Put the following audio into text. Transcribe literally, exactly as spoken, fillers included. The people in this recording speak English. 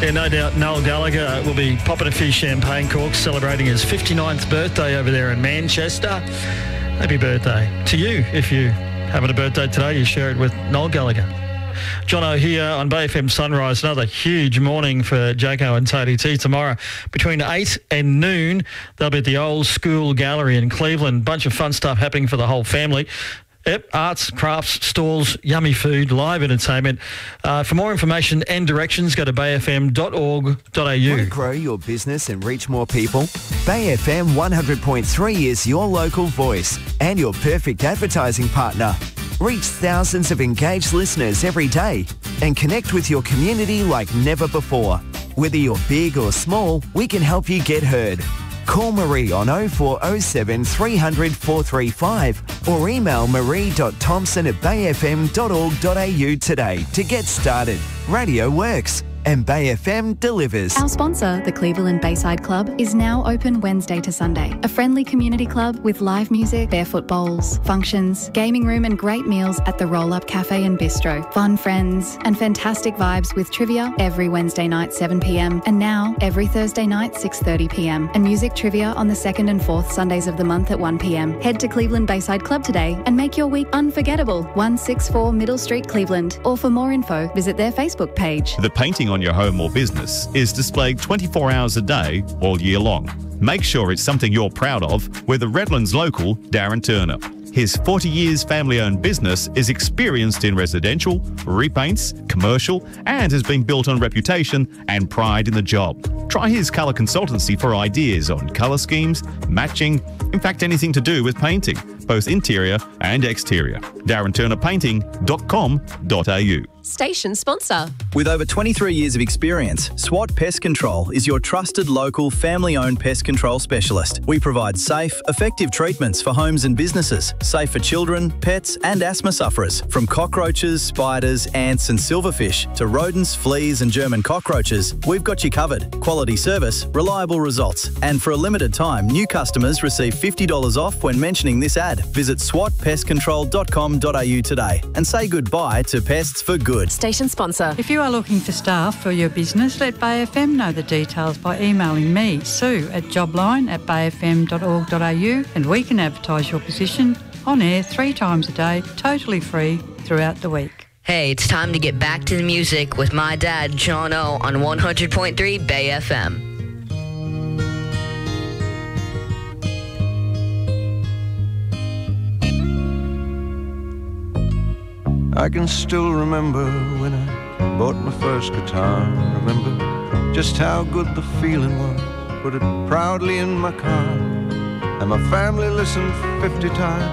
Yeah, no doubt Noel Gallagher will be popping a few champagne corks, celebrating his fifty-ninth birthday over there in Manchester. Happy birthday to you. If you having a birthday today, you share it with Noel Gallagher. Jono here on Bay F M Sunrise. Another huge morning for Jaco and Tony T tomorrow. Between eight and noon, they'll be at the Old School Gallery in Cleveland. Bunch of fun stuff happening for the whole family. Yep, arts, crafts, stalls, yummy food, live entertainment. Uh, for more information and directions, go to bay f m dot org dot a u. Want to grow your business and reach more people? Bay F M one hundred point three is your local voice and your perfect advertising partner. Reach thousands of engaged listeners every day and connect with your community like never before. Whether you're big or small, we can help you get heard. Call Marie on oh four oh seven, three hundred, four three five or email marie dot thompson at bay f m dot org dot a u today to get started. Radio works and Bay F M delivers. Our sponsor, the Cleveland Bayside Club, is now open Wednesday to Sunday. A friendly community club with live music, barefoot bowls, functions, gaming room and great meals at the Roll Up Cafe and Bistro. Fun friends and fantastic vibes with trivia every Wednesday night seven p m and now every Thursday night six thirty p m and music trivia on the second and fourth Sundays of the month at one p m. Head to Cleveland Bayside Club today and make your week unforgettable. one sixty-four Middle Street, Cleveland. Or for more info, visit their Facebook page. The painting on your home or business is displayed twenty-four hours a day, all year long. Make sure it's something you're proud of with the Redlands local, Darren Turner. His forty years family-owned business is experienced in residential, repaints, commercial, and has been built on reputation and pride in the job. Try his colour consultancy for ideas on colour schemes, matching, in fact anything to do with painting, both interior and exterior. darren turner painting dot com dot a u. Station sponsor. With over twenty-three years of experience, SWAT Pest Control is your trusted local family-owned pest control specialist. We provide safe, effective treatments for homes and businesses, safe for children, pets and asthma sufferers. From cockroaches, spiders, ants and silverfish to rodents, fleas and German cockroaches, we've got you covered. Quality service, reliable results. And for a limited time, new customers receive fifty dollars off when mentioning this ad. Visit swat pest control dot com dot a u today and say goodbye to pests for good. Station sponsor. If you are looking for staff for your business, let Bay F M know the details by emailing me, Sue, at jobline at bay f m dot org dot a u, and we can advertise your position on air three times a day, totally free throughout the week. Hey, it's time to get back to the music with my dad, John O, on one hundred point three Bay F M. I can still remember when I bought my first guitar. Remember just how good the feeling was. Put it proudly in my car, and my family listened fifty times.